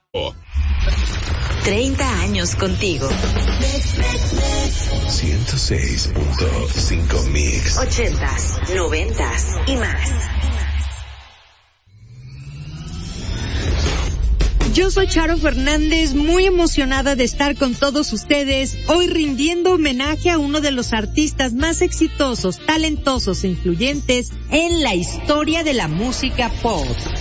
30 años contigo. 106.5 Mix. 80s, 90s y más. Yo soy Charo Fernández, muy emocionada de estar con todos ustedes, hoy rindiendo homenaje a uno de los artistas más exitosos, talentosos e influyentes en la historia de la música pop.